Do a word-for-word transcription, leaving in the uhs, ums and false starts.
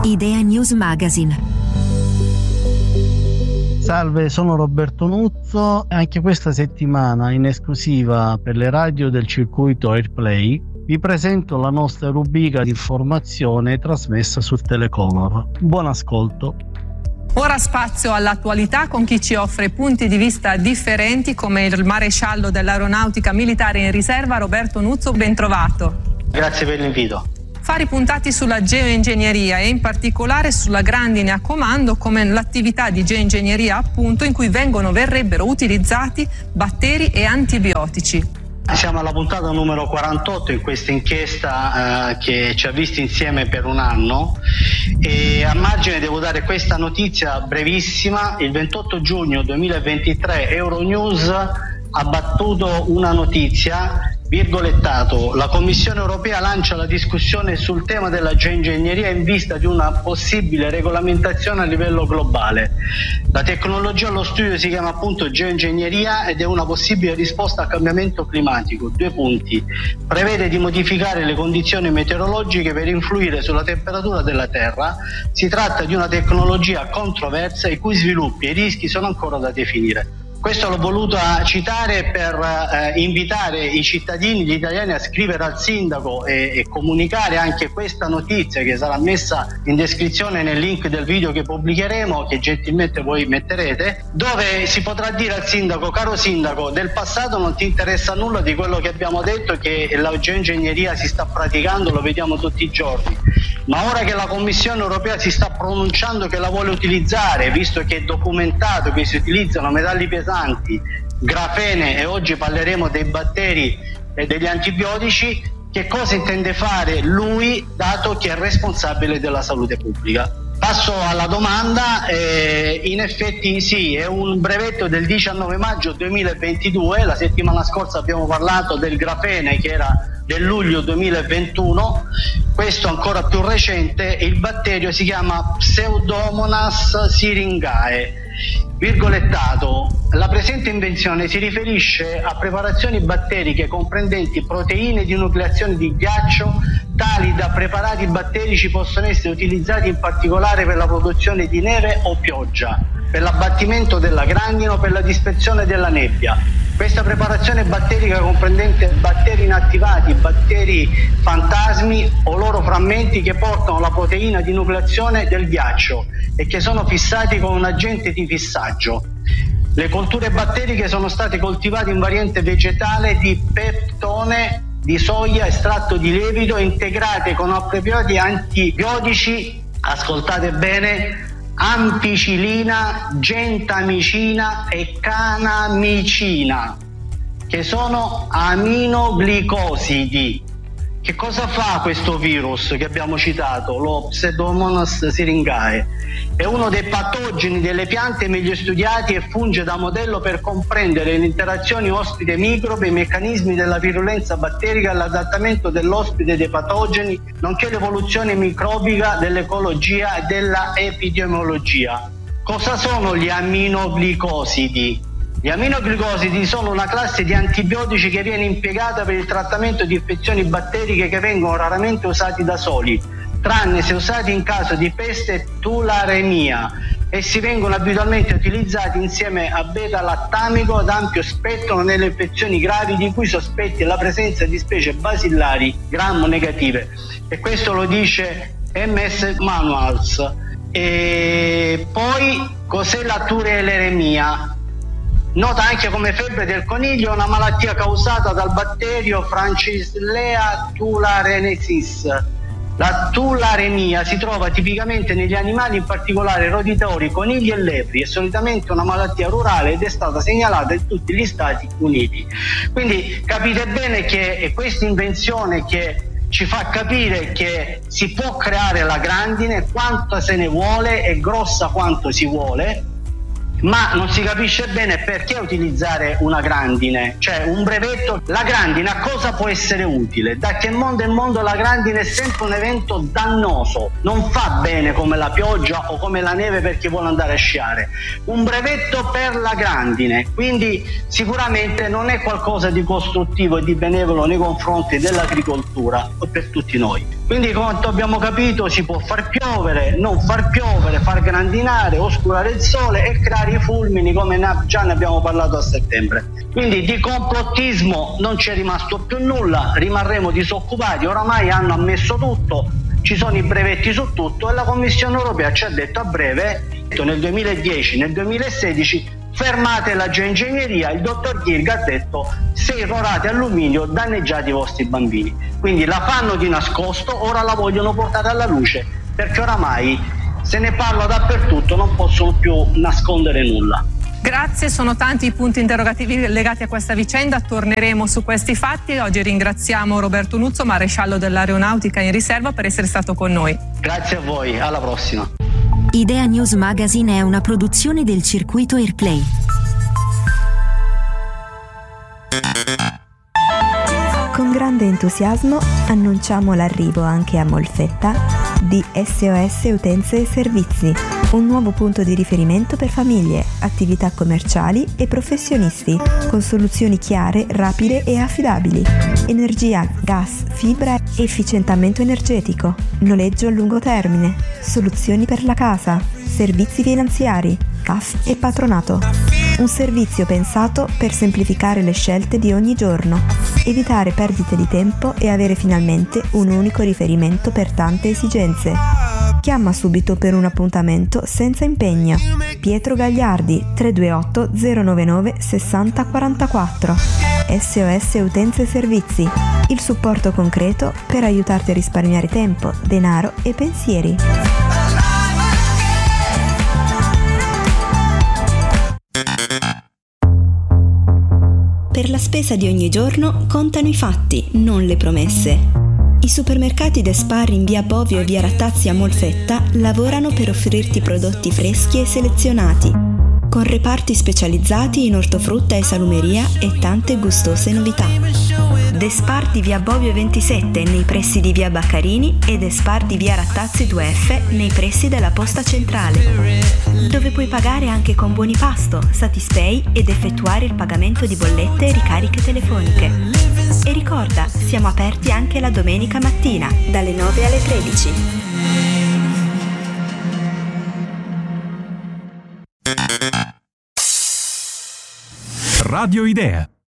Idea News Magazine. Salve, sono Roberto Nuzzo e anche questa settimana in esclusiva per le radio del circuito Airplay vi presento la nostra rubrica di informazione trasmessa su Telecolor. Buon ascolto. Ora spazio all'attualità con chi ci offre punti di vista differenti come il maresciallo dell'aeronautica militare in riserva Roberto Nuzzo, ben trovato. Grazie per l'invito. Fari puntati sulla geoingegneria e in particolare sulla grandine a comando come l'attività di geoingegneria appunto in cui vengono verrebbero utilizzati batteri e antibiotici. Siamo alla puntata numero quarantotto in questa inchiesta eh, che ci ha visti insieme per un anno e a margine devo dare questa notizia brevissima. Il ventotto giugno duemilaventitré Euronews ha battuto una notizia, virgolettato: la Commissione europea lancia la discussione sul tema della geoingegneria in vista di una possibile regolamentazione a livello globale. La tecnologia allo studio si chiama appunto geoingegneria ed è una possibile risposta al cambiamento climatico. Due punti. Prevede di modificare le condizioni meteorologiche per influire sulla temperatura della Terra. Si tratta di una tecnologia controversa i cui sviluppi e rischi sono ancora da definire. Questo l'ho voluto citare per eh, invitare i cittadini, gli italiani a scrivere al sindaco e, e comunicare anche questa notizia che sarà messa in descrizione nel link del video che pubblicheremo, che gentilmente voi metterete, dove si potrà dire al sindaco: caro sindaco, del passato non ti interessa nulla di quello che abbiamo detto, che la geoingegneria si sta praticando, lo vediamo tutti i giorni, ma ora che la Commissione europea si sta pronunciando che la vuole utilizzare, visto che è documentato che si utilizzano metalli pesanti, grafene e oggi parleremo dei batteri e degli antibiotici, che cosa intende fare lui dato che è responsabile della salute pubblica? Passo alla domanda. Eh, in effetti sì, è un brevetto del diciannove maggio duemilaventidue. La settimana scorsa abbiamo parlato del grafene che era del luglio duemilaventuno, questo ancora più recente. Il batterio si chiama Pseudomonas syringae. Virgolettato: la presente invenzione si riferisce a preparazioni batteriche comprendenti proteine di nucleazione di ghiaccio tali da preparati batterici possono essere utilizzati in particolare per la produzione di neve o pioggia, per l'abbattimento della grandine o per la dispersione della nebbia. Questa preparazione batterica comprendente batteri inattivati, batteri fantasmi o loro frammenti che portano la proteina di nucleazione del ghiaccio e che sono fissati con un agente di fissaggio. Le colture batteriche sono state coltivate in variante vegetale di peptone di soia, estratto di lievito, integrate con appropriati antibiotici, ascoltate bene, ampicillina, gentamicina e canamicina, che sono aminoglicosidi. Che cosa fa questo virus che abbiamo citato, lo Pseudomonas syringae? È uno dei patogeni delle piante meglio studiati e funge da modello per comprendere le interazioni ospite-microbi, i meccanismi della virulenza batterica, l'adattamento dell'ospite dei patogeni, nonché l'evoluzione microbica dell'ecologia e della epidemiologia. Cosa sono gli aminoglicosidi? Gli aminoglicosidi sono una classe di antibiotici che viene impiegata per il trattamento di infezioni batteriche che vengono raramente usati da soli, tranne se usati in caso di peste e tularemia. Essi vengono abitualmente utilizzati insieme a beta-lattamico ad ampio spettro nelle infezioni gravi di cui sospetti la presenza di specie basilari gram-negative. E questo lo dice M S Manuals. E poi cos'è la tularemia? Nota anche come febbre del coniglio, una malattia causata dal batterio Francisella tularensis. La tularemia si trova tipicamente negli animali, in particolare roditori, conigli e lepri. È solitamente una malattia rurale ed è stata segnalata in tutti gli Stati Uniti. Quindi capite bene che è questa invenzione che ci fa capire che si può creare la grandine quanto se ne vuole e grossa quanto si vuole, ma non si capisce bene perché utilizzare una grandine, cioè un brevetto. La grandine a cosa può essere utile? Da che mondo è mondo la grandine è sempre un evento dannoso, non fa bene come la pioggia o come la neve per chi vuole andare a sciare. Un brevetto per la grandine, quindi sicuramente non è qualcosa di costruttivo e di benevolo nei confronti dell'agricoltura o per tutti noi. Quindi, quanto abbiamo capito, si può far piovere, non far piovere, far grandinare, oscurare il sole e creare i fulmini, come già ne abbiamo parlato a settembre. Quindi di complottismo non c'è rimasto più nulla, rimarremo disoccupati, oramai hanno ammesso tutto, ci sono i brevetti su tutto e la Commissione europea ci ha detto a breve, nel duemiladieci, nel duemilasedici, fermate la geoingegneria. Il dottor Kirk ha detto sei rorate alluminio, danneggiati i vostri bambini. Quindi la fanno di nascosto, ora la vogliono portare alla luce, perché oramai se ne parla dappertutto, non possono più nascondere nulla. Grazie, sono tanti i punti interrogativi legati a questa vicenda, torneremo su questi fatti. Oggi ringraziamo Roberto Nuzzo, maresciallo dell'Aeronautica in riserva, per essere stato con noi. Grazie a voi, alla prossima. Idea News Magazine è una produzione del circuito Airplay. Con grande entusiasmo annunciamo l'arrivo anche a Molfetta di S O S Utenze e Servizi, un nuovo punto di riferimento per famiglie, attività commerciali e professionisti, con soluzioni chiare, rapide e affidabili. Energia, gas, fibra, efficientamento energetico, noleggio a lungo termine, soluzioni per la casa, servizi finanziari, C A F e patronato. Un servizio pensato per semplificare le scelte di ogni giorno, evitare perdite di tempo e avere finalmente un unico riferimento per tante esigenze. Chiama subito per un appuntamento senza impegno. Pietro Gagliardi, tre due otto zero nove nove sei zero quattro quattro. S O S Utenze e Servizi, il supporto concreto per aiutarti a risparmiare tempo, denaro e pensieri. Per la spesa di ogni giorno contano i fatti, non le promesse. I supermercati Despar in via Bovio e via Rattazzi a Molfetta lavorano per offrirti prodotti freschi e selezionati, con reparti specializzati in ortofrutta e salumeria e tante gustose novità. Despar di via Bovio ventisette nei pressi di via Baccarini e Despar di via Rattazzi due F nei pressi della posta centrale, dove puoi pagare anche con Buonipasto, Satispay ed effettuare il pagamento di bollette e ricariche telefoniche. E ricorda, siamo aperti anche la domenica mattina, dalle nove alle tredici. Radio Idea.